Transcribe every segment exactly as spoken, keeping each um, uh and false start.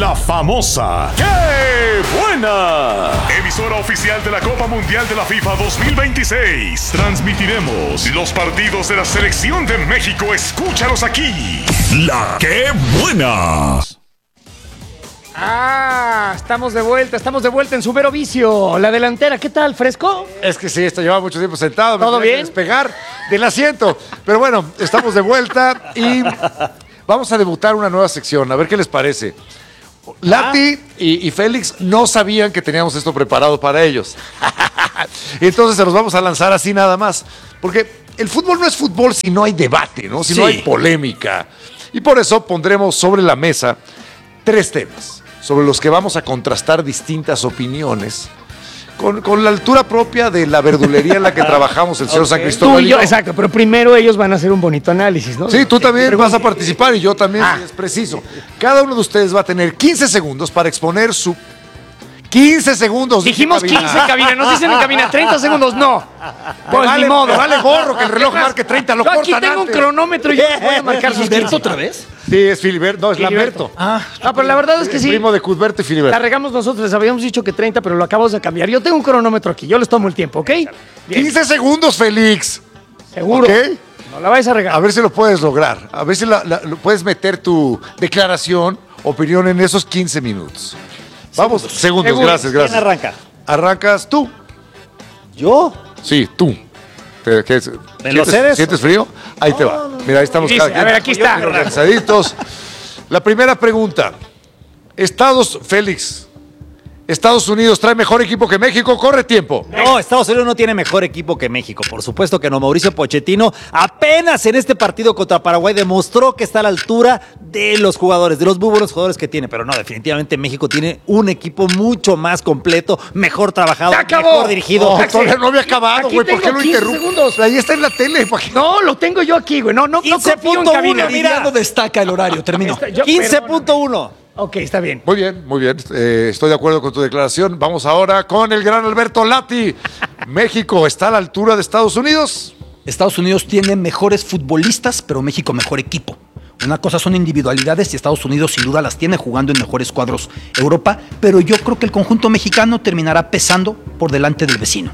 La famosa ¡Qué buena! Emisora oficial de la Copa Mundial de la FIFA dos mil veintiséis. Transmitiremos los partidos de la Selección de México. Escúchalos aquí. La ¡Qué buena! Ah, estamos de vuelta, estamos de vuelta en su Vero Vicio. La delantera, ¿qué tal, Fresco? Es que sí, esto lleva mucho tiempo sentado. ¿Todo me tenía bien? que despegar del asiento. Pero bueno, estamos de vuelta y vamos a debutar una nueva sección. A ver qué les parece. Lati y, y Félix no sabían que teníamos esto preparado para ellos. Entonces se los vamos a lanzar así nada más. Porque el fútbol no es fútbol si no hay debate, ¿no? Si Sí. no hay polémica. Y por eso pondremos sobre la mesa tres temas sobre los que vamos a contrastar distintas opiniones con, con la altura propia de la verdulería en la que trabajamos el señor San Cristóbal. Tú y yo, yo. exacto, pero primero ellos van a hacer un bonito análisis, ¿no? Sí, tú también vas a participar y yo también, Ah. si es preciso. Cada uno de ustedes va a tener quince segundos para exponer su... quince segundos. dice Dijimos cabina. quince en cabina, nos dicen en cabina treinta segundos, no. Me Pues vale, ni modo. me vale gorro que el reloj marque treinta, lo Yo aquí cortan tengo antes. un cronómetro y yo les voy a marcar sus quince. otra vez? Sí, es Filiberto, no, es Filiberto. Lamberto. Ah, Ah, pero la verdad es que El sí. primo de Cudberto y La Filiberto. regamos nosotros, les habíamos dicho que treinta, pero lo acabamos de cambiar. Yo tengo un cronómetro aquí, yo les tomo el tiempo, ¿ok? Bien, quince segundos, Félix. seguro. ¿Ok? No la vais a regar. A ver si lo puedes lograr. A ver si la- la- lo puedes meter tu declaración, opinión en esos quince minutos. Vamos, segundos, Segundos. gracias, ¿quién gracias. arranca? ¿Arrancas tú? ¿Yo? Sí, tú. ¿Te- qué es? ¿Me lo ¿Sientes, cedes? ¿Sientes frío? Ahí te va. Mira, ahí estamos Dice, cada quien. a ver, aquí está. bien organizaditos. La primera pregunta. Estados, Félix. Estados Unidos trae mejor equipo que México. Corre tiempo. No, Estados Unidos no tiene mejor equipo que México. Por supuesto que no. Mauricio Pochettino apenas en este partido contra Paraguay demostró que está a la altura de los jugadores, de los muy buenos jugadores que tiene. Pero no, definitivamente México tiene un equipo mucho más completo, mejor trabajado, ¡Se acabó! mejor dirigido. No, Taxi. todavía no había acabado, Aquí güey. ¿Por tengo qué lo quince interrumpes? segundos. Ahí está en la tele. ¿para qué? No, lo tengo yo aquí, güey. No, no, no quince confío en punto uno, cabina. mira. Ya no destaca el horario, terminó. Está- yo- quince perdóname. punto uno. Ok, está bien. Muy bien, muy bien. Eh, estoy de acuerdo con tu declaración. Vamos ahora con el gran Alberto Lati. ¿México está a la altura de Estados Unidos? Estados Unidos tiene mejores futbolistas, pero México mejor equipo. Una cosa son individualidades y Estados Unidos sin duda las tiene jugando en mejores cuadros Europa, pero yo creo que el conjunto mexicano terminará pesando por delante del vecino.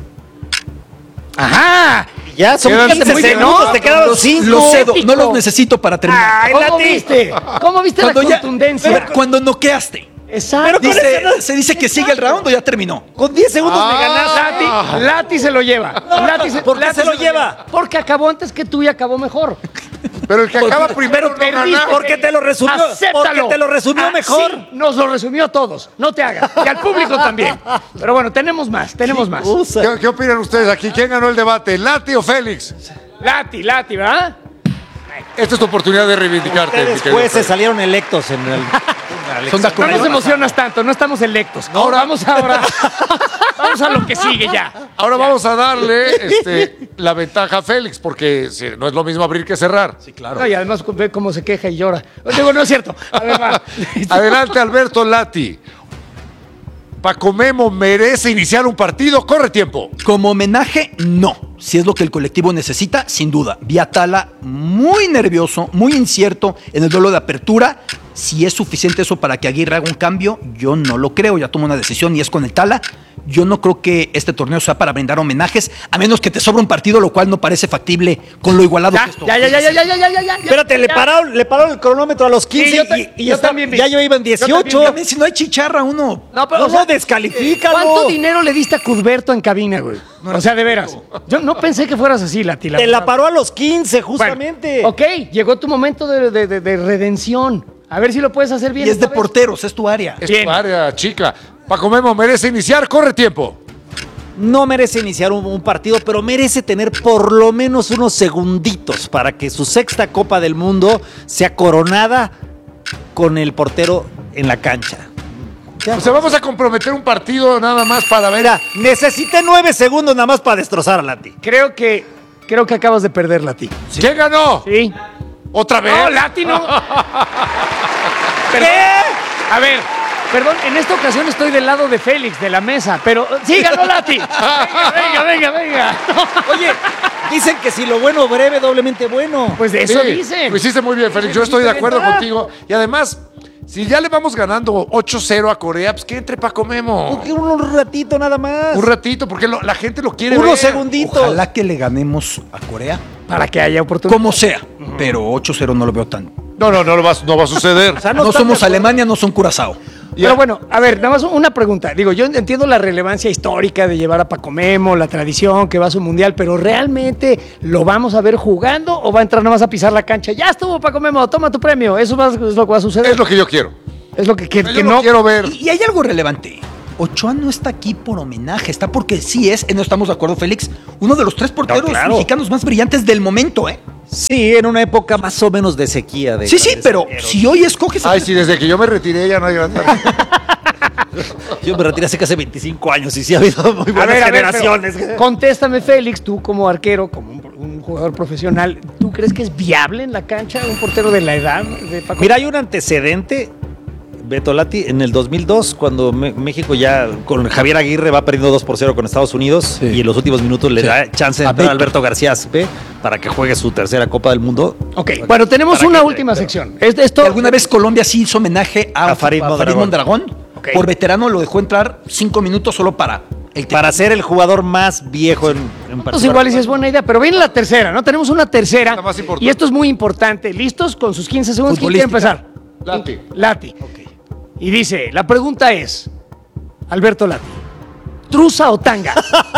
¡Ajá! Ya son Quedan quince muy bien, segundos, ¿no? te quedaron Los, cinco. los cedo, épico. no los necesito para terminar. Ay, ¿Cómo Lati. viste? ¿Cómo viste la ya- contundencia? cuando noqueaste. Exacto. Pero con Dice- eso no- se dice que sigue el round o ya terminó. Con diez segundos Ah. me ganaste. Lati, Lati se lo lleva. Lati se, ¿por qué Lati se lo lleva? Porque acabó antes que tú y acabó mejor. Pero el que acaba primero no perdiste. gana. Porque te lo resumió, Acéptalo. porque te lo resumió Ah, mejor. sí, nos lo resumió a todos. No te hagas. Y al público también. Pero bueno, tenemos más, tenemos más. Usa. ¿Qué, qué opinan ustedes aquí? ¿Quién ganó el debate? ¿Lati o Félix? Lati, Lati, ¿verdad? Esta es tu oportunidad de reivindicarte. mi Ustedes querido jueces Félix. salieron electos en el. Son de No acuerdo. nos emocionas tanto, no estamos electos. Ahora vamos ahora. Vamos a lo que sigue ya. Ahora vamos a darle este, la ventaja a Félix, porque sí, no es lo mismo abrir que cerrar. Sí, claro. No, y además ve cómo se queja y llora. Digo, no es cierto. A ver, va. Adelante, Alberto Lati. Paco Memo merece iniciar un partido. Corre tiempo. Como homenaje, no. Si es lo que el colectivo necesita, sin duda. Vi a Tala muy nervioso, muy incierto en el duelo de apertura. Si es suficiente eso para que Aguirre haga un cambio, yo no lo creo. Ya tomó una decisión y es con el Tala. Yo no creo que este torneo sea para brindar homenajes, a menos que te sobra un partido, lo cual no parece factible con lo igualado Ya, que esto. ya, ya, ya, ya, ya, ya, ya, ya, ya. Espérate, le Ya. pararon, le pararon el cronómetro a los quince Sí, yo ta- y, y yo está- también vi. ya yo iba en dieciocho. También, si no hay chicharra, uno. No, pero, No, o sea, no, descalifícalo. ¿Cuánto dinero le diste a Cudberto en cabina, güey? O sea, de veras. Yo no pensé que fueras así, Lati. Te la paró a los quince, Bueno, justamente. ok, llegó tu momento de, de- de- de redención. A ver si lo puedes hacer bien. Y es de esta vez. porteros, es tu área. Es Bien. tu área, chica. Paco Memo merece iniciar. Corre tiempo. No merece iniciar un, un partido, pero merece tener por lo menos unos segunditos para que su sexta Copa del Mundo sea coronada con el portero en la cancha. O sea, vamos a comprometer un partido nada más para ver. Mira, necesité nueve segundos nada más para destrozar a Lati. Creo que, creo que acabas de perder, Lati. ¿Quién ganó? Sí. ¿Otra vez? No, Lati no. Perdón. A ver, perdón, en esta ocasión estoy del lado de Félix, de la mesa, pero sí, ganó Lati. Venga, venga, venga, venga. Oye, dicen que si lo bueno breve, doblemente bueno. Pues de eso Sí, dicen. Lo hiciste muy bien, Félix. Yo estoy de acuerdo ¿verdad? contigo. Y además, Si ya le vamos ganando ocho cero a Corea, pues que entre Paco Memo. Un, un ratito nada más. Un ratito, porque lo- la gente lo quiere Unos ver. segunditos. Ojalá que le ganemos a Corea. Para que haya oportunidad. Como sea. Pero ocho cero no lo veo tan. No, no, no, lo va, no va a suceder. O sea, No, están somos de acuerdo. Alemania, no son Curazao. Pero bueno, a ver, nada más una pregunta. Digo, yo entiendo la relevancia histórica de llevar a Paco Memo, la tradición que va a su mundial, pero ¿realmente lo vamos a ver jugando o va a entrar nada más a pisar la cancha? Ya estuvo Paco Memo, toma tu premio. Eso va- es lo que va a suceder. Es lo que yo quiero. Es lo que, que, Yo que lo no. quiero ver. Y, y hay algo relevante. Ochoa no está aquí por homenaje, está porque sí es, no estamos de acuerdo, Félix, uno de los tres porteros claro. mexicanos más brillantes del momento, ¿eh? Sí, en una época más o menos de sequía. De Sí, sí, grandes pero arqueros. si hoy escoges a Ay, sí, desde que yo me retiré ya no hay grande. Yo me retiré hace casi veinticinco años y sí ha habido muy A buenas ver, a ver, generaciones. pero contéstame, Félix, tú como arquero, como un, un jugador profesional, ¿tú crees que es viable en la cancha un portero de la edad de Paco? Mira, hay un antecedente, Beto Lati, en el dos mil dos, cuando Me- México ya con Javier Aguirre va perdiendo dos por cero con Estados Unidos Sí. y en los últimos minutos le Sí. da chance de A entrar a Beto. Alberto García Aspe para que juegue su tercera Copa del Mundo. Ok, bueno, tenemos ¿Para una qué? última Pero- sección. Es- Esto, que alguna vez Colombia sí hizo homenaje a, A Farid Mondragón. Mondragón. Ok. Por veterano lo dejó entrar cinco minutos solo para el Para ser el jugador más viejo en, en Pues participar. igual y si es buena idea, pero viene la tercera, ¿no? Tenemos una tercera. La más importante. Y esto es muy importante. ¿Listos? Con sus quince segundos. ¿Quién quiere Futbolística. empezar? Lati. Lati. Y dice, la pregunta es, Alberto Lati, ¿trusa o tanga?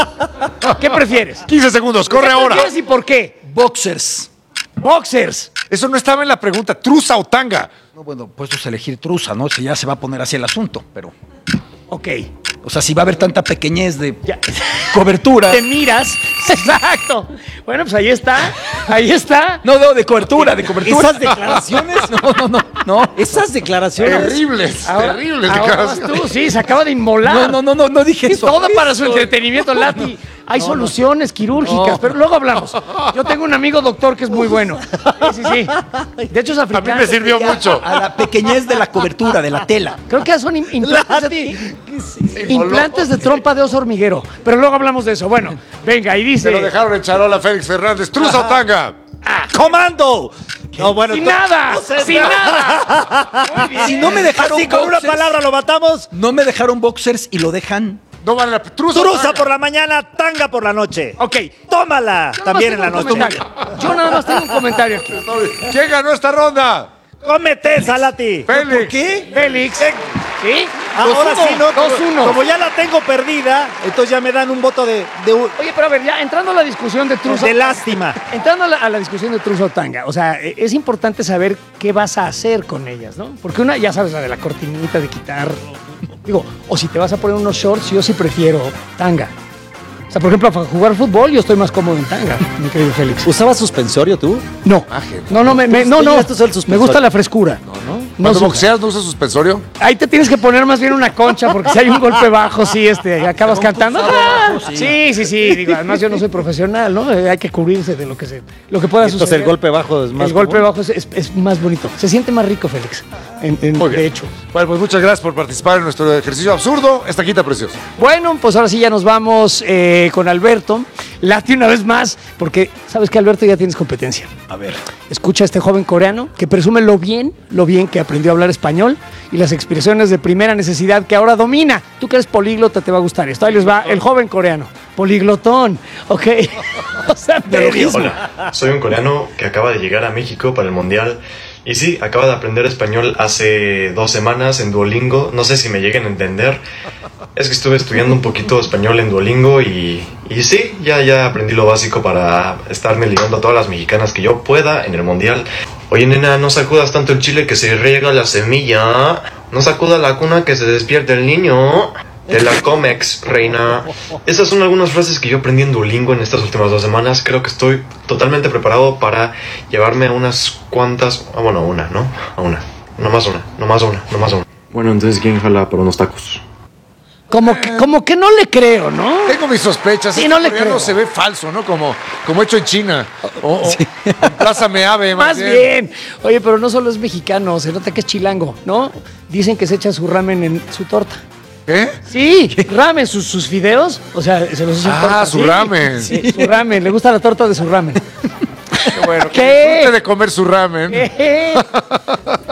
¿Qué prefieres? quince segundos, corre ¿Qué ahora. prefieres y por qué? boxers. Boxers. Eso no estaba en la pregunta. ¿Trusa o tanga? No, bueno, puestos a elegir truza, ¿no? Si ya se va a poner así el asunto, pero. Ok. O sea, si va a haber tanta pequeñez de Ya. cobertura. Te miras. Exacto. Bueno, pues ahí está. Ahí está. No, no, de cobertura, de cobertura. Esas declaraciones, No, no, no, no. esas declaraciones. Terribles, terribles ahora vas declaraciones. tú, sí, se acaba de inmolar. No, no, no, no, no dije eso. Todo para su entretenimiento, Lati. Hay soluciones quirúrgicas, pero luego hablamos. Yo tengo un amigo doctor que es muy bueno. Sí, sí, sí. De hecho es A mí africano. me sirvió mucho. A la pequeñez de la cobertura, de la tela. Creo que son im- implantes de, implantes de trompa de oso hormiguero. Pero luego hablamos de eso. Bueno, venga, y Se lo dice... dejaron en charola a Félix Fernández. ¿Trusa o tanga? ¡Comando! No, bueno, ¡Sin to- nada! no sé, ¡Sin nada! Muy bien. Si no me dejaron Así con una boxers, palabra lo matamos. no me dejaron boxers y lo dejan. No vale la ¿Trusa o Truza tanga? por la mañana, tanga por la noche. Ok. Tómala Yo nada más también en tengo la un noche. comentario. Yo nada más tengo un comentario aquí. ¿Quién ganó esta ronda? Cómete, Salati. Félix. ¿Qué? Félix. ¿Sí? Ahora dos uno, sí, no. dos Como, uno. como ya la tengo perdida, entonces ya me dan un voto de, de, Oye, pero a ver, ya entrando a la discusión de truza. de lástima. Entrando a la, a la discusión de truza o tanga, o sea, e- es importante saber qué vas a hacer con ellas, ¿no? Porque una, ya sabes, la de la cortinita de quitar. Digo, o si te vas a poner unos shorts, yo sí prefiero tanga. O sea, por ejemplo, para jugar fútbol, yo estoy más cómodo en tanga, mi querido Félix. ¿Usabas suspensorio tú? No, no, no, me, me- no, no. Esto es el Me suspensorio. gusta la frescura. No, no. Cuando se usa. boxeas no usas suspensorio. Ahí te tienes que poner más bien una concha, porque si hay un golpe bajo, sí, este, acabas cantando. ¡Ah! Sí, sí, sí. Digo, además yo no soy profesional, ¿no? Eh, Hay que cubrirse de lo que se, lo que pueda Entonces suceder. el golpe bajo es más El golpe común. bajo es, es- es más bonito. Se siente más rico, Félix. En, en- Muy bien. de hecho. Bueno, pues muchas gracias por participar en nuestro ejercicio absurdo. Esta quita preciosa. Bueno, pues ahora sí ya nos vamos eh, con Alberto. Lati una vez más, porque sabes que Alberto ya tienes competencia. A ver. Escucha a este joven coreano que presume lo bien, lo bien que aprendió a hablar español y las expresiones de primera necesidad que ahora domina. Tú que eres políglota te va a gustar esto. Ahí les va el joven coreano. Poliglotón, ¿ok? O sea, medio. Hola, soy un coreano que acaba de llegar a México para el Mundial. Y sí, acaba de aprender español hace dos semanas en Duolingo. No sé si me lleguen a entender. Es que estuve estudiando un poquito español en Duolingo y, y sí, ya, ya aprendí lo básico para estarme ligando a todas las mexicanas que yo pueda en el Mundial. Oye, nena, no sacudas tanto el chile que se riega la semilla. No sacuda la cuna que se despierte el niño. Te la comex, reina. Esas son algunas frases que yo aprendí en Duolingo en estas últimas dos semanas. Creo que estoy totalmente preparado para llevarme a unas cuantas... Ah, bueno, una, ¿no? A una. No más una, no más una, no más una. Bueno, entonces, ¿quién jala por unos tacos? Como que, como que no le creo, ¿no? Tengo mis sospechas. Sí, Este no le coreano creo. se ve falso, ¿no? Como, como hecho en China. O, o en Plaza Meave, Más bien. Oye, pero no solo es mexicano, se nota que es chilango, ¿no? Dicen que se echa su ramen en su torta. ¿Qué? Sí, ramen, sus, sus fideos, o sea, se los echa en Ah, torta. su Sí. ramen. Sí, su ramen, le gusta la torta de su ramen. Qué bueno. ¿Qué? Que disfrute de comer su ramen. ¿Qué? No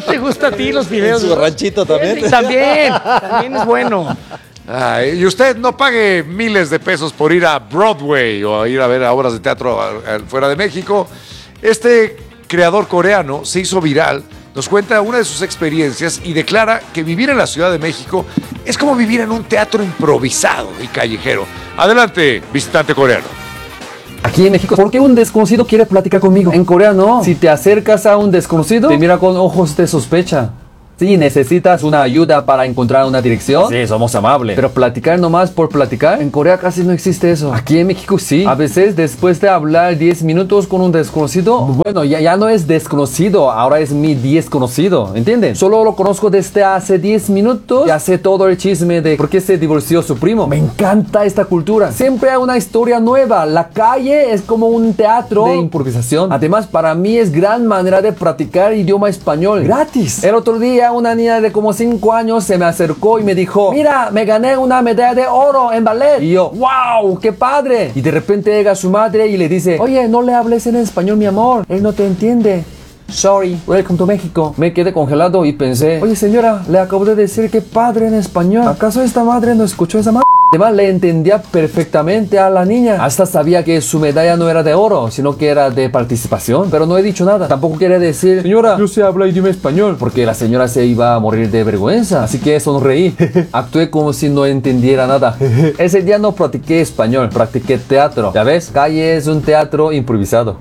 te gusta a ti los videos? ¿En su ranchito también? Sí, también, también es bueno. Ay, y usted no pague miles de pesos por ir a Broadway o a ir a ver a obras de teatro a- a- fuera de México. Este creador coreano se hizo viral, nos cuenta una de sus experiencias y declara que vivir en la Ciudad de México es como vivir en un teatro improvisado y callejero. Adelante, visitante coreano. Aquí en México, ¿por qué un desconocido quiere platicar conmigo? En Corea no. Si te acercas a un desconocido, te mira con ojos de sospecha. Si necesitas una ayuda para encontrar una dirección, sí, somos amables. Pero platicar nomás por platicar, en Corea casi no existe eso. Aquí en México sí. A veces después de hablar diez minutos con un desconocido, bueno, ya, ya no es desconocido, ahora es mi desconocido, ¿entienden? Solo lo conozco desde hace diez minutos, ya sé todo el chisme de por qué se divorció su primo. Me encanta esta cultura. Siempre hay una historia nueva. La calle es como un teatro de improvisación. Además, para mí es gran manera de practicar idioma español. Gratis. El otro día una niña de como cinco años se me acercó y me dijo: mira, me gané una medalla de oro en ballet. Y yo, wow, qué padre. Y de repente llega su madre y le dice: oye, no le hables en español, mi amor, él no te entiende. Sorry, welcome to México. Me quedé congelado y pensé: oye señora, le acabo de decir que padre en español. ¿Acaso esta madre no escuchó esa madre? Además le entendía perfectamente a la niña. Hasta sabía que su medalla no era de oro, sino que era de participación. Pero no he dicho nada. Tampoco quiere decir: señora, yo sé hablar idioma español, porque la señora se iba a morir de vergüenza. Así que sonreí. Actué como si no entendiera nada. Ese día no practiqué español, practiqué teatro. Ya ves, calle es un teatro improvisado.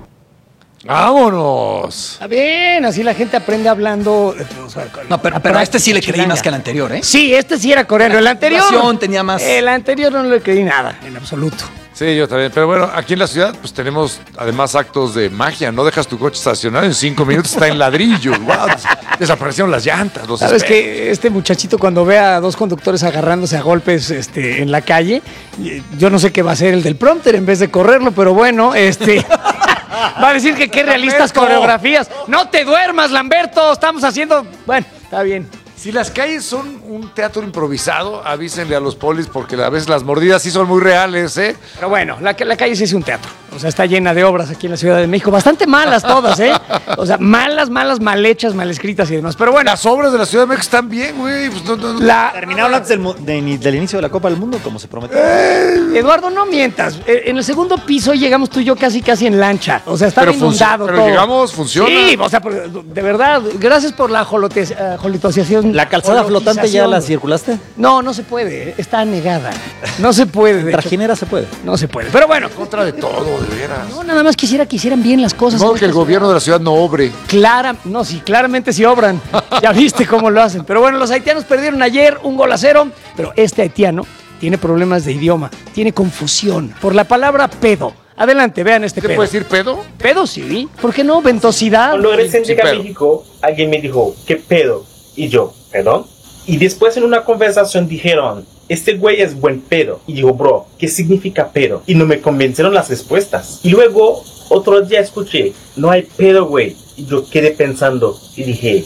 ¡Vámonos! Está bien, así la gente aprende hablando. o sea, con- No, pero, pero a este sí le creí más que al anterior, ¿eh? Sí, este sí era coreano. El anterior. Duración tenía más. El anterior no le creí nada, en absoluto. Sí, yo también. Pero bueno, aquí en la ciudad pues tenemos además actos de magia. No dejas tu coche estacionado, en cinco minutos está en ladrillo. Wow, des- desaparecieron las llantas, los Sabes espejos. que este muchachito, cuando ve a dos conductores agarrándose a golpes este, en la calle, eh, yo no sé qué va a hacer el del prompter en vez de correrlo, pero bueno, este. Va a decir que qué realistas Lamberto. coreografías. No te duermas, Lamberto. Estamos haciendo. Bueno, está bien. Si las calles son un teatro improvisado, avísenle a los polis porque a veces las mordidas sí son muy reales, ¿eh? Pero bueno, la, la calle sí es un teatro. O sea, está llena de obras aquí en la Ciudad de México. Bastante malas todas, ¿eh? O sea, malas, malas, mal hechas, mal escritas y demás. Pero bueno, Las obras de la Ciudad de México están bien, güey. Pues no, no, no. la, Terminaron antes del, mu- de- del inicio de la Copa del Mundo, como se prometió. Eduardo, no mientas. Eh, En el segundo piso llegamos tú y yo casi casi en lancha. O sea, está Pero inundado func- pero todo. llegamos, funciona. Sí, o sea, por- de verdad, gracias por la jolote- eh, jolitoseación. ¿La calzada flotante ya la circulaste? No, no se puede. Está anegada. No se puede. de hecho. Trajinera se puede. No se puede. Pero bueno, Contra de todo, de veras. no, nada más quisiera que hicieran bien las cosas. No, en que el esta gobierno de la ciudad no obre. Clara, no, sí, claramente sí obran. Ya viste cómo lo hacen. Pero bueno, los haitianos perdieron ayer un gol a cero, pero este haitiano tiene problemas de idioma, tiene confusión por la palabra pedo. Adelante, vean este ¿Te pedo. puede decir pedo? Pedo sí, ¿por qué no? Ventosidad. Cuando recién Sí, llegué a pedo. México, alguien me dijo, ¿qué pedo? Y yo, ¿perdón? Y después en una conversación dijeron, este güey es buen pedo. Y digo, bro, ¿qué significa pedo? Y no me convencieron las respuestas. Y luego, otro día escuché, no hay pedo, güey. Y yo quedé pensando y dije,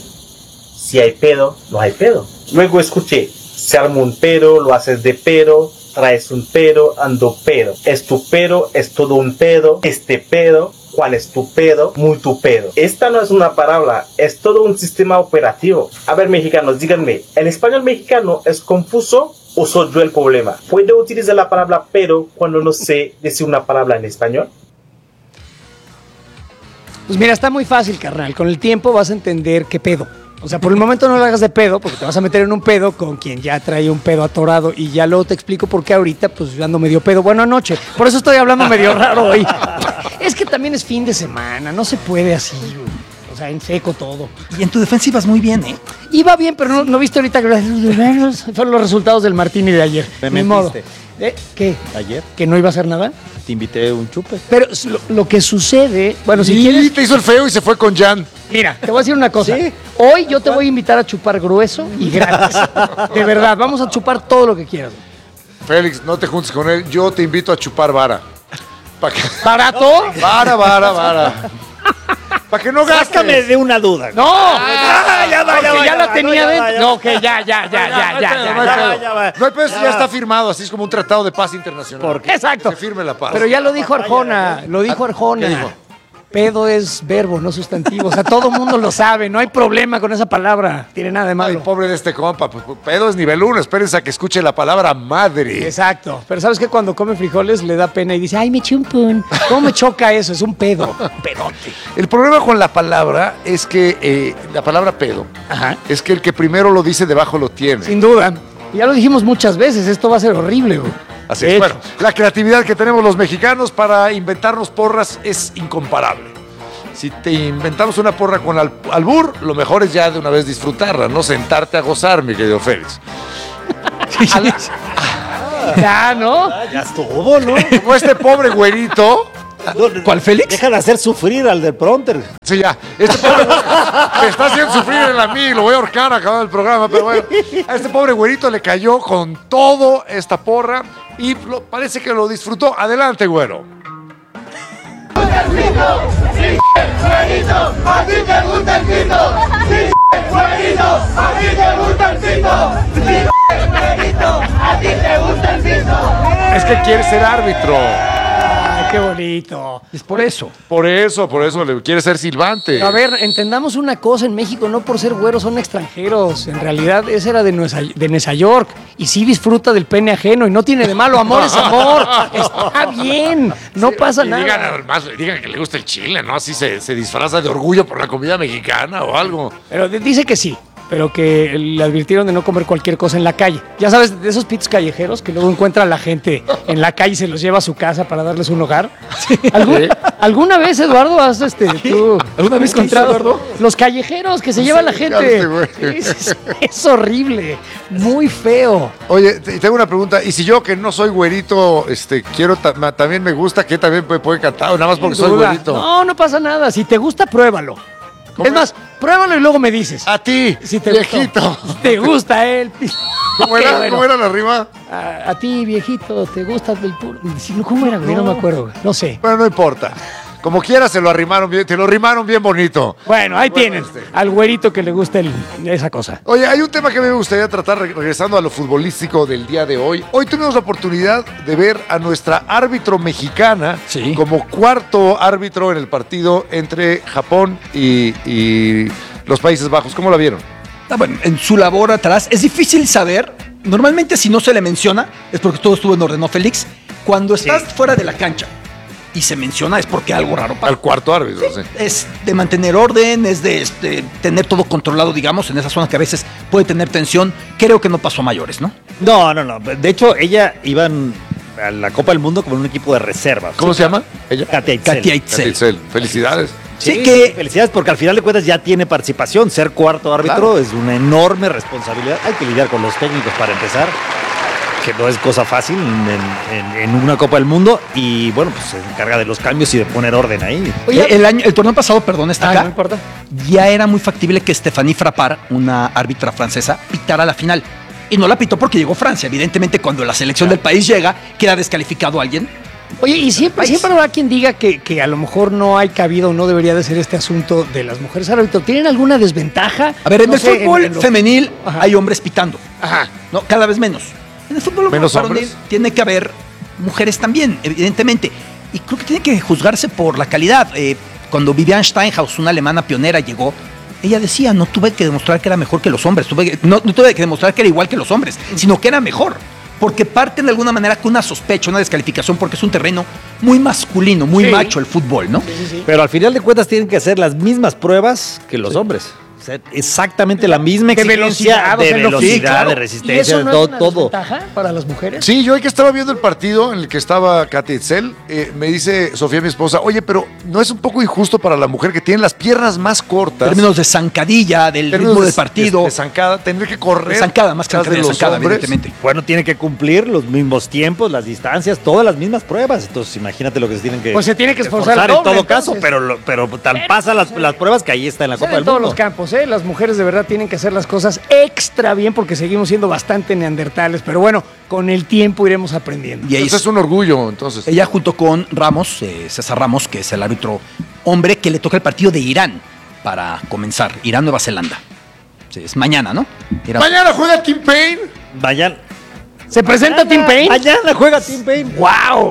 si hay pedo, no hay pedo. Luego escuché, se arma un pedo, lo haces de pedo, traes un pedo, ando pedo. Es tu pedo, es todo un pedo, este pedo. ¿Cuál es tu pedo? Muy tu pedo. Esta no es una palabra, es todo un sistema operativo. A ver, mexicanos, díganme, ¿el español mexicano es confuso o soy yo el problema? ¿Puedo utilizar la palabra pedo cuando no sé decir una palabra en español? Pues mira, está muy fácil, carnal. Con el tiempo vas a entender qué pedo. O sea, por el momento no lo hagas de pedo, porque te vas a meter en un pedo con quien ya trae un pedo atorado. Y ya luego te explico por qué ahorita, pues yo ando medio pedo. Bueno, anoche. Por eso estoy hablando medio raro hoy. Es que también es fin de semana, no se puede así, güey. O sea, en seco todo. Y en tu defensa ibas muy bien, ¿eh? Iba bien, pero no, no viste ahorita que fueron los resultados del Martini de ayer. Me Ni modo. mentiste. ¿Eh? ¿Qué? Ayer ¿Que no iba a hacer nada? te invité un chupe. Pero s- lo, lo que sucede, bueno, si y quieres, te hizo el feo y se fue con Jan. mira, te voy a decir una cosa. Hoy yo te voy a invitar a chupar grueso y gratis. De verdad, vamos a chupar todo lo que quieras. Félix, no te juntes con él. Yo te invito a chupar vara. ¿Para qué? ¿Barato? Vara, vara, vara. Para que no gastes. Sácame de una duda. No, Ah, ya va, ya porque va, ya ya la va, tenía no, ya dentro. va, ya No, va. que ya, ya, ya, ya, ya, ya, No hay ya. pedo, ya va. no hay pedo si Ya ya va. está firmado, así es como un tratado de paz internacional. ¿Por qué? Exacto. Se firme la paz. Pero ya lo dijo Arjona, lo dijo Arjona. ¿Qué dijo? Pedo es verbo, no sustantivo. O sea, todo el mundo lo sabe. No hay problema con esa palabra. Tiene nada de Ay, malo. pobre de este compa. Pues, pedo es nivel uno. Espérense a que escuche la palabra madre. Exacto. Pero ¿sabes qué? Cuando come frijoles le da pena y dice, ay, me eché un pun. ¿Cómo me choca eso? Es un pedo. Un pedote. El problema con la palabra es que eh, la palabra pedo Ajá. es que el que primero lo dice debajo lo tiene. Sin duda. Y ya lo dijimos muchas veces. Esto va a ser horrible, güey. Así De es. hecho. Bueno, la creatividad que tenemos los mexicanos para inventarnos porras es incomparable. Si te inventamos una porra con al- albur, lo mejor es ya de una vez disfrutarla, no sentarte a gozar, mi querido Félix. A la- Ya, ¿no? Ya estuvo, ¿no? como este pobre güerito. ¿Cuál, Félix? Deja de hacer sufrir al del prompter. Sí, ya. Este pobre güey me está haciendo sufrir en la mí, lo voy a ahorcar acabado el programa, pero bueno. A este pobre güerito le cayó con todo esta porra y lo- parece que lo disfrutó. Adelante, güero. Es que quiere ser árbitro. Ay, qué bonito. Es por eso. Por eso, por eso le quiere ser silbante. A ver, entendamos una cosa, en México no por ser güeros son extranjeros. En realidad ese era de Nueva, de Nueva York y sí disfruta del pene ajeno y no tiene de malo. Amor es amor. Está bien, no pasa Y nada. digan, además, digan que le gusta el chile, ¿no? Así se, se disfraza de orgullo por la comida mexicana o algo. Pero d- dice que sí, pero que le advirtieron de no comer cualquier cosa en la calle. Ya sabes, de esos pitos callejeros que luego encuentra la gente en la calle y se los lleva a su casa para darles un hogar. ¿Algún- Sí. ¿Alguna vez, Eduardo, has este, tú ¿Alguna vez qué hizo, encontrado Eduardo? los callejeros que se lleva la gente? fíjate, güey. Es, es- es horrible, muy feo. Oye, te- tengo una pregunta. Y si yo, que no soy güerito, este, quiero, ta- ma- también me gusta, que también puede, puede cantar, nada más porque Sin soy duda. güerito. No, no pasa nada. Si te gusta, pruébalo. ¿Cómo Es más, pruébalo y luego me dices. A ti, Si te viejito. gustó. Te gusta él. ¿Cómo Ok, era? bueno. ¿Cómo era la rima? A, a ti, viejito, ¿te gusta el puro? ¿Cómo era, güey? No. me acuerdo, güey. No sé. Bueno, no importa. Como quiera se lo arrimaron bien, te lo arrimaron bien bonito. Bueno, ahí Bueno, tienen. este. Al güerito que le gusta el- esa cosa. Oye, hay un tema que me gustaría tratar re- regresando a lo futbolístico del día de hoy. Hoy tuvimos la oportunidad de ver a nuestra árbitro mexicana Sí. como cuarto árbitro en el partido entre Japón y, y los Países Bajos. ¿Cómo la vieron? Ah, bueno, en su labor atrás es difícil saber. Normalmente si no se le menciona es porque todo estuvo en orden, ¿no, Félix? Cuando estás fuera de la cancha y se menciona es porque algo raro pasa. Al cuarto árbitro, sí. Es de mantener orden, es de este, tener todo controlado, digamos, en esa zona que a veces puede tener tensión. Creo que no pasó a mayores, ¿no? No, no, no. De hecho, ella iba en- a la Copa del Mundo como en un equipo de reserva. ¿Cómo se llama? Ella. Katia Itzel. Katia Itzel. Itzel. Felicidades. Sí, Sí, que- felicidades, porque al final de cuentas ya tiene participación. Ser cuarto árbitro Claro. es una enorme responsabilidad. Hay que lidiar con los técnicos para empezar, que no es cosa fácil en, en- en una Copa del Mundo. Y bueno, pues se encarga de los cambios y de poner orden ahí. Oye, el, año, el torneo pasado, perdón, está Ah, acá. no importa. Ya era muy factible que Stéphanie Frappart, una árbitra francesa, pitara la final. Y no la pitó porque llegó Francia. Evidentemente, cuando la selección del país llega, queda descalificado alguien. Oye, y siempre, siempre habrá quien diga que, que a lo mejor no hay cabida o no debería de ser este asunto de las mujeres árbitros. ¿Tienen alguna desventaja? A ver, en No el sé, fútbol en los- femenil Ajá. hay hombres pitando. Ajá. No, cada vez menos. En el fútbol ¿Menos varonil hombres? tiene que haber mujeres también, evidentemente. Y creo que tiene que juzgarse por la calidad. Eh, cuando Vivian Steinhaus, una alemana pionera, llegó, ella decía, no tuve que demostrar que era mejor que los hombres, tuve que- no, no tuve que demostrar que era igual que los hombres, sino que era mejor. Porque parten de alguna manera con una sospecha, una descalificación, porque es un terreno muy masculino, muy Sí. macho el fútbol, ¿no? Pero al final de cuentas tienen que hacer las mismas pruebas que los hombres. O sea, exactamente la misma De exigencia velocidad, o de sea, lo- sí, velocidad, claro. de ¿Y resistencia, eso de no todo. es una todo. desventaja para las mujeres? Sí, yo hoy que estaba viendo el partido en el que estaba Katia Itzel, eh, me dice Sofía, mi esposa, oye, pero ¿no es un poco injusto para la mujer que tiene las piernas más cortas? En términos de zancadilla, del términos ritmo de- del partido. De, de zancada, tener que correr. De zancada, más que tras de zancada, de los zancada, hombres. evidentemente. Bueno, tiene que cumplir los mismos tiempos, las distancias, todas las mismas pruebas. Entonces, imagínate lo que se tienen que. Pues se tiene que esforzar el en doble, todo caso, entonces. pero, lo- pero tan pasa las, las pruebas que ahí está en la O sea, Copa en del todos Mundo. los campos, ¿eh? Las mujeres de verdad tienen que hacer las cosas extra bien porque seguimos siendo bastante neandertales. Pero bueno, con el tiempo iremos aprendiendo. Y ahí Eso es un orgullo, entonces. ella junto con Ramos, eh, César Ramos, que es el árbitro hombre que le toca el partido de Irán para comenzar. Irán-Nueva Zelanda. Sí, es mañana, ¿no? Irán- Mañana juega Team Payne. Vayan. ¿Se presenta Tim Payne? Mañana juega Tim Payne. ¡Wow!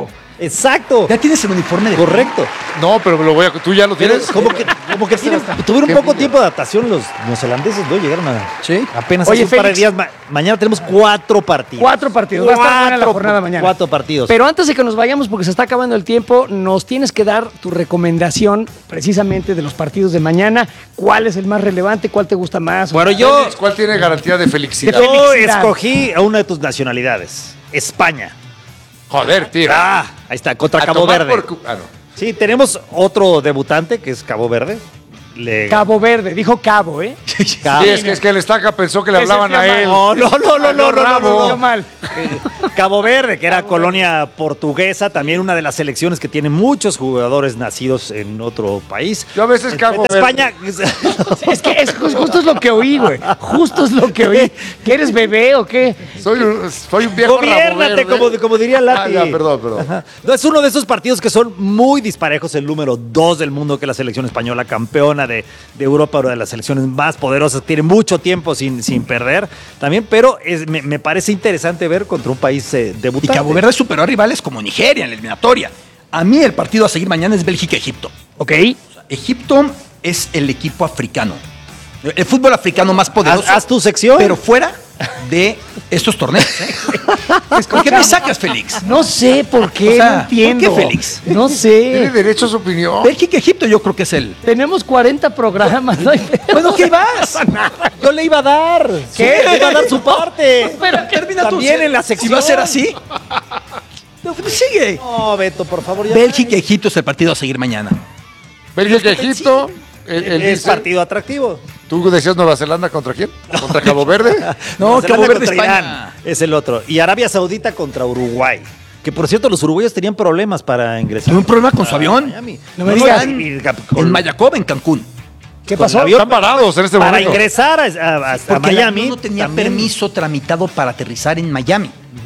Exacto. Ya tienes el uniforme de Correcto. No, pero lo voy a, tú ya lo Pero tienes. como que, como que tienen- tuvieron Qué poco envidia. tiempo de adaptación los neozelandeses, ¿no? Llegaron a... Sí. Apenas Oye, hace un par de Félix. días. Ma- mañana tenemos cuatro partidos. Cuatro partidos. Va a estar buena la Cuatro- jornada mañana. Cuatro partidos. Pero antes de que nos vayamos, porque se está acabando el tiempo, nos tienes que dar tu recomendación precisamente de los partidos de mañana. ¿Cuál es el más relevante? ¿Cuál te gusta más? Bueno, yo, Félix, ¿cuál tiene garantía de felicidad? De yo felicidad. escogí a una de tus nacionalidades. España. Joder, tío. Ah, ahí está, contra A Cabo tomar Verde. por cu- ah, no. Sí, tenemos otro debutante que es Cabo Verde. Le- Cabo Verde, dijo Cabo, ¿eh? Cabo- Sí, es que, es que el estaca pensó que le Ese hablaban a fue él. No, no, no, no, no, no, no, no, Yo no. mal. Cabo Verde, que era colonia portuguesa, también una de las selecciones que tiene muchos jugadores nacidos en otro país. Yo a veces Cabo Verde. España. Sí, es que es, ju- justo es lo que oí, güey. Justo es lo que oí. ¿Que eres bebé o qué? Soy un, soy un viejo rabo Gobiérnate, verde. como, como diría Lati. Ah, ya, perdón, perdón. Ajá. No, es uno de esos partidos que son muy disparejos. El número dos del mundo, que es la selección española, campeona de, de Europa, una de las selecciones más poderosas. Tiene mucho tiempo sin, sin perder también, pero es- me, me parece interesante ver contra un país eh, Y debutante. Cabo Verde superó a rivales como Nigeria en la eliminatoria. A mí el partido a seguir mañana es Bélgica-Egipto. Ok. Egipto es el equipo africano. El fútbol africano más poderoso. Haz, haz tu sección. Pero fuera de estos torneos. ¿eh? ¿Por qué me sacas, Félix? No sé por qué, O sea, no entiendo. ¿por qué, Félix? No Tiene sé. derecho a su opinión. Bélgica-Egipto yo creo que es el... Tenemos cuarenta programas, ¿no? hay pedo. Bueno, ¿qué vas? Yo le iba a dar. ¿Qué? Le iba a dar su parte. Pero que Termina tú. También en la sección. Si va a ser así. No, pues sigue. No, Beto, por favor. Ya Bélgica-Egipto es el partido a seguir mañana. Bélgica, Egipto. Él, él es dice- partido atractivo. ¿Tú decías Nueva Zelanda contra quién? ¿Contra Cabo Verde? No, Nueva Cabo Zelanda Verde, contra España. Irán es el otro. Y Arabia Saudita contra Uruguay. Que por cierto, los uruguayos tenían problemas para ingresar. Tuve un problema con su a avión. Miami. No me digas. y- y- En Mayacoba, en Cancún. ¿Qué con pasó? el avión Están parados en este para momento. ingresar a, a- a- a Porque el Miami. avión no tenía también- permiso tramitado para aterrizar en Miami.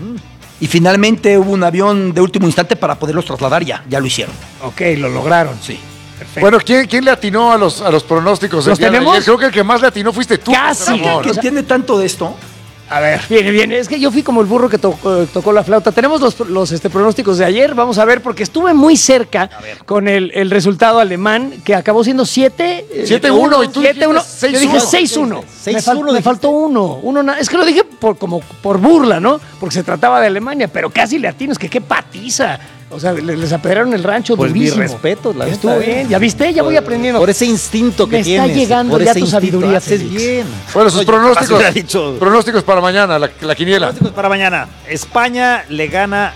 Y finalmente hubo un avión de último instante para poderlos trasladar ya. Ya lo hicieron. Ok, lo lograron. Sí. Bueno, ¿quién, quién le atinó a los, a los pronósticos? el ¿Los día de tenemos? ayer? Creo que el que más le atinó fuiste tú. Casi. Ramón. ¿Qué entiende tanto de esto? A ver, viene, viene. Es que yo fui como el burro que tocó, tocó la flauta. Tenemos los, los este, pronósticos de ayer. Vamos a ver, porque estuve muy cerca con el, el resultado alemán, que acabó siendo siete siete uno, y tú siete uno. dijiste Yo dije seis uno. seis uno. seis Me, fal- uno me dijiste. faltó uno. uno na- es que lo dije por, como por burla, ¿no? Porque se trataba de Alemania, pero casi le atino. Es que qué patiza. O sea, le- les apedraron el rancho Pues durísimo. mis respetos, la Estuvo neta, ¿eh? bien. ¿Ya viste? Ya voy aprendiendo. Por ese instinto que Me está tienes. llegando por ya ese tu instinto, sabiduría, haces Félix. bien. Bueno, sus Oye, pronósticos. así hubiera dicho. Pronósticos para mañana, la, la quiniela. Pronósticos para mañana. España le gana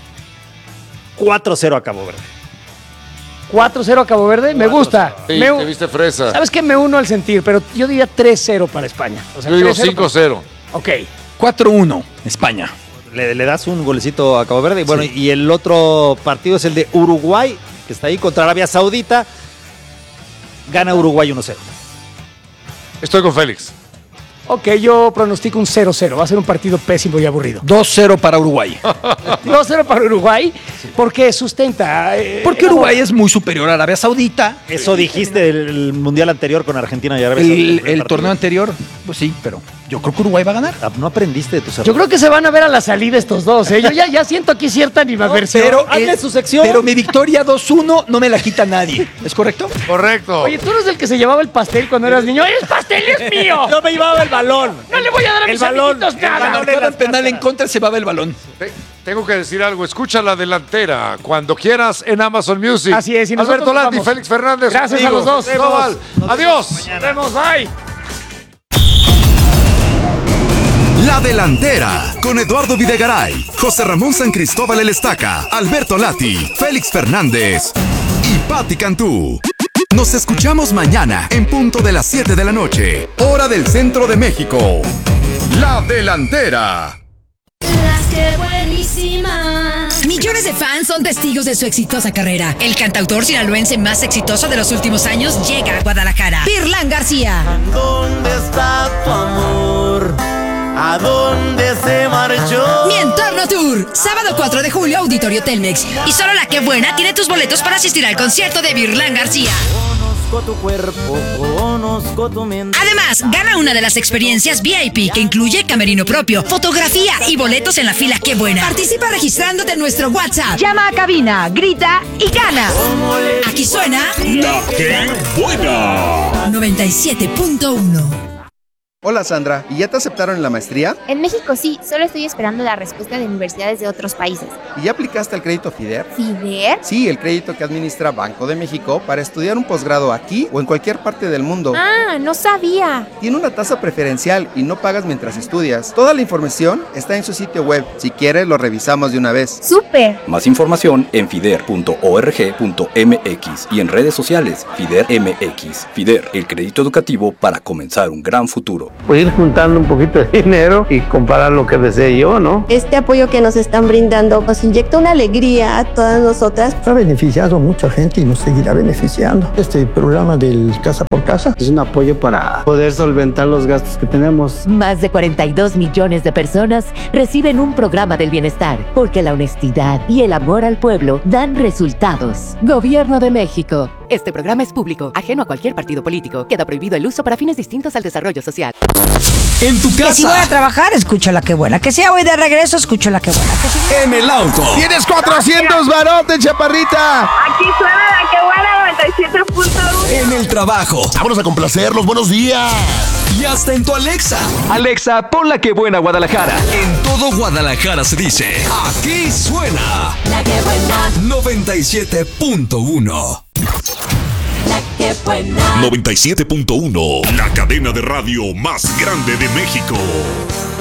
cuatro cero a Cabo Verde. cuatro cero a Cabo Verde. Me gusta. Sí, Me- te viste fresa. ¿Sabes qué? Me uno al sentir, pero yo diría tres cero para España. O sea, Yo digo tres cero cinco cero. para- Ok. cuatro uno, España. Le, le das un golecito a Cabo Verde. Y bueno, y el otro partido es el de Uruguay, que está ahí contra Arabia Saudita. Gana Uruguay uno cero. Estoy con Félix. Ok, yo pronostico un cero cero. Va a ser un partido pésimo y aburrido. dos cero para Uruguay. dos cero para Uruguay, porque sustenta. eh, Porque Uruguay es muy superior a Arabia Saudita. Eso dijiste del el mundial anterior con Argentina y Arabia El, Saudita. el partido. torneo anterior, pues sí, pero yo creo que Uruguay va a ganar. Ah, No aprendiste de tus errores. Yo creo que se van a ver a la salida estos dos. ¿eh? Yo ya, ya siento aquí cierta animadversión. Pero, hazle eh, su sección. pero mi victoria dos uno no me la quita nadie. ¿Es correcto? Correcto. Oye, tú eres el que se llevaba el pastel cuando eras niño. ¡El pastel es mío! Yo me llevaba el balón. ¡No le voy a dar a El mis balón, amiguitos el nada! balón. Marcaban las penal en cartas. contra, se va el balón. Te- tengo que decir algo. Escucha la delantera cuando quieras en Amazon Music. Así es, y nosotros Alberto nos Lati, vamos. Félix Fernández. Gracias a amigos. los dos. Cristóbal. Adiós. Nos vemos, bye. La Delantera, con Eduardo Videgaray, José Ramón San Cristóbal El Estaca, Alberto Lati, Félix Fernández y Patti Cantú. Nos escuchamos mañana en punto de las siete de la noche, hora del centro de México. La Delantera. Las que buenísimas. Millones de fans son testigos de su exitosa carrera. El cantautor sinaloense más exitoso de los últimos años llega a Guadalajara. Virlán García. ¿Dónde está tu amor? ¿A dónde se marchó? Mi Entorno Tour. Sábado cuatro de julio, Auditorio Telmex. Y solo la que buena tiene tus boletos para asistir al concierto de Virlán García. Conozco tu cuerpo, conozco conozco tu mente. Además, gana una de las experiencias V I P que incluye camerino propio, fotografía y boletos en la fila Qué Buena. Participa registrándote en nuestro WhatsApp. Llama a cabina, grita y gana. Aquí suena La Qué Buena. noventa y siete punto uno. Hola Sandra, ¿y ya te aceptaron en la maestría? En México sí, solo estoy esperando la respuesta de universidades de otros países. ¿Y ya aplicaste el crédito FIDER? ¿FIDER? Sí, el crédito que administra Banco de México para estudiar un posgrado aquí o en cualquier parte del mundo. Ah, no sabía. Tiene una tasa preferencial y no pagas mientras estudias. Toda la información está en su sitio web. Si quieres, lo revisamos de una vez. ¡Súper! Más información en fider punto org punto mx y en redes sociales FIDER M X. FIDER, el crédito educativo para comenzar un gran futuro. Pues ir juntando un poquito de dinero y comprar lo que desee yo, ¿no? Este apoyo que nos están brindando nos inyecta una alegría a todas nosotras. Ha beneficiado a mucha gente y nos seguirá beneficiando. Este programa del Casa por Casa es un apoyo para poder solventar los gastos que tenemos. Más de cuarenta y dos millones de personas reciben un programa del bienestar, porque la honestidad y el amor al pueblo dan resultados. Gobierno de México. Este programa es público, ajeno a cualquier partido político. Queda prohibido el uso para fines distintos al desarrollo social. En tu casa. Que si voy a trabajar, escucho la que buena. Que si ya voy de regreso, escucho la que buena. Que si... En el auto. Tienes cuatrocientos barotes, chaparrita. Aquí suena la que buena noventa y siete punto uno. En el trabajo. Vámonos a complacerlos. Buenos días. Y hasta en tu Alexa. Alexa, pon la que buena Guadalajara. En todo Guadalajara se dice, aquí suena La que buena. noventa y siete punto uno. La que buena. noventa y siete punto uno. La cadena de radio más grande de México.